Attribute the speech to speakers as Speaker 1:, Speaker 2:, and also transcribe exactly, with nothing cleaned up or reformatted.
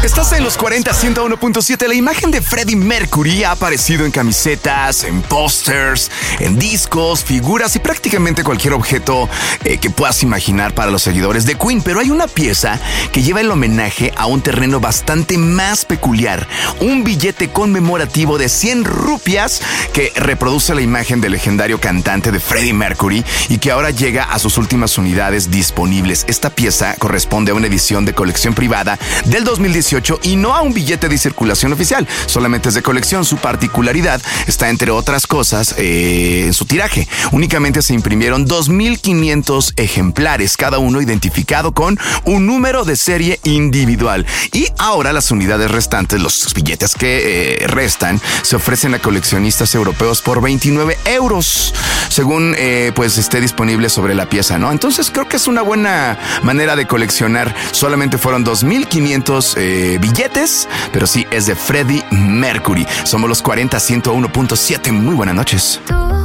Speaker 1: Estás en los cuarenta, ciento uno punto siete. La imagen de Freddie Mercury ha aparecido en camisetas, en pósters, en discos, figuras y prácticamente cualquier objeto eh, que puedas imaginar para los seguidores de Queen. Pero hay una pieza que lleva el homenaje a un terreno bastante más peculiar. Un billete conmemorativo de cien rupias que reproduce la imagen del legendario cantante de Freddie Mercury y que ahora llega a sus últimas unidades disponibles. Esta pieza corresponde a una edición de colección privada del dos mil dieciocho y no a un billete de circulación oficial, solamente es de colección. Su particularidad está, entre otras cosas, eh, en su tiraje. Únicamente se imprimieron dos mil quinientos ejemplares, cada uno identificado con un número de serie individual. Y ahora las unidades restantes, los billetes que eh, restan, se ofrecen a coleccionistas europeos por veintinueve euros, según eh, pues esté disponible sobre la pieza, ¿no? Entonces creo que es una buena manera de coleccionar. Solamente fueron dos mil quinientos eh, billetes, pero sí es de Freddie Mercury. Somos los cuarenta, ciento uno punto siete. Muy buenas noches.